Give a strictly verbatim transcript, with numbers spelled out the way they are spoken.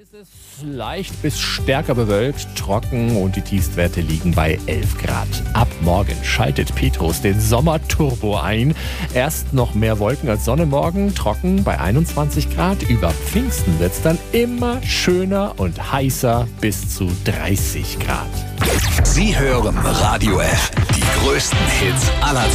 Es ist leicht bis stärker bewölkt, trocken und die Tiefstwerte liegen bei elf Grad. Ab morgen schaltet Petrus den Sommerturbo ein. Erst noch mehr Wolken als Sonne morgen, trocken bei einundzwanzig Grad. Über Pfingsten wird es dann immer schöner und heißer bis zu dreißig Grad. Sie hören Radio F, die größten Hits aller Zeiten.